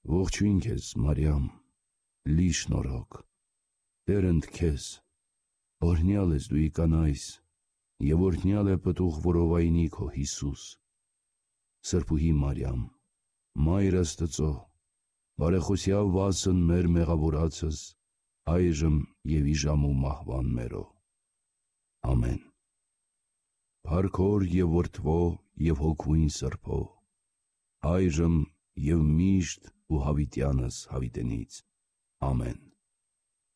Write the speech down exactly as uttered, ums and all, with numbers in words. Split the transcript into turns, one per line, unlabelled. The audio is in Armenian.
Ողջույն քեզ, Մարիամ, լի շնորհոք, Տերն քեզ, օրհնյալ ես դու ի կանայիս, և օրհնյալ է պտուղ որովայնի քո Հիսուս։ Սրբուհի Մարիամ, Մայր Աստծո, բարեխոսյալ վասն մեր մեղավորացս, այժմ և ի ժամու մահվան մերո։ Ամեն։ Փառք և Որդվո և Հոգուին Սրբո, այժմ և միշտ ու հավիտյանս հավիտենից։ Ամեն։